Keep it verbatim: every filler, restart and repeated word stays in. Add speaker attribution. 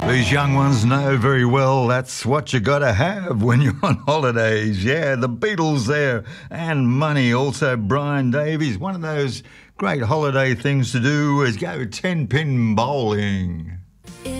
Speaker 1: These young ones know very well that's what you got to have when you're on holidays. Yeah, the Beatles there and money. Also, Brian Davies. One of those great holiday things to do is go ten-pin bowling.